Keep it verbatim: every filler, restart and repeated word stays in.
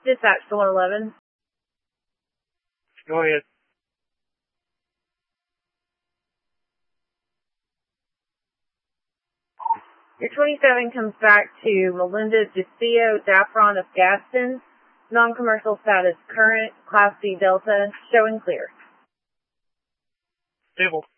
Dispatch to one eleven. Go ahead. Your twenty-seven comes back to Melinda DeCio Daffron of Gaston. Non-commercial status current, Class C Delta, showing clear. Stable.